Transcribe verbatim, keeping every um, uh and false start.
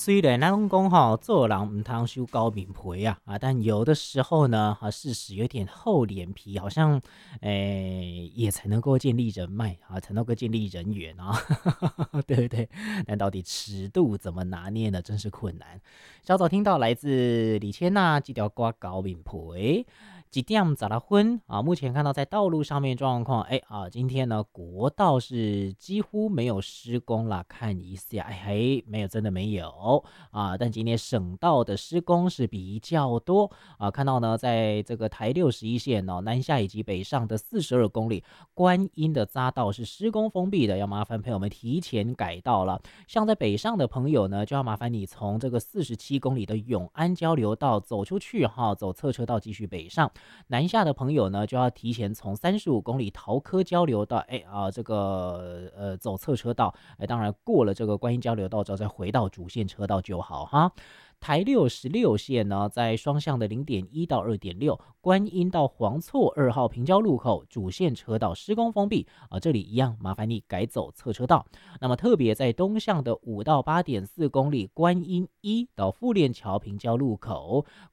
虽然咱拢讲吼，做人唔通修高面皮啊啊，但有的时候呢，啊，事实有点厚脸皮，好像诶、也才能够建立人脉啊，才能够建立人缘啊，对不对？但到底尺度怎么拿捏呢？真是困难。小早听到来自李千娜这条歌高面皮。几点十六分啊？目前看到在道路上面状况，哎啊，今天呢国道是几乎没有施工啦，看一下，哎嘿，没有，真的没有啊。但今天省道的施工是比较多啊，看到呢，在这个台六十一线哦，南下以及北上的四十二公里，观音的匝道是施工封闭的，要麻烦朋友们提前改道了。像在北上的朋友呢，就要麻烦你从这个四十七公里的永安交流道走出去哈，走侧车道继续北上。南下的朋友呢，就要提前从三十五公里桃科交流道，哎啊、呃，这个呃走侧车道，哎，当然过了这个观音交流道之后，再回到主线车道就好哈。台六十六线呢，在双向的零点一到二点六，观音到黄厝二号平交路口主线车道施工封闭啊，这里一样麻烦你改走侧车道。那么特别在东向的五到八点四公里，观音一到富链桥平交路口，